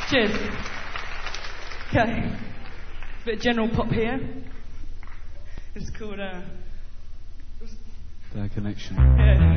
Cheers. Okay. Bit of general pop here. It's called Bad Connection. yeah.